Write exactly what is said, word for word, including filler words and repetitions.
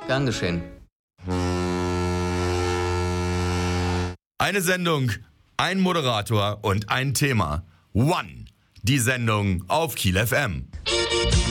Gern geschehen. Eine Sendung, ein Moderator und ein Thema. One, die Sendung auf Kiel F M.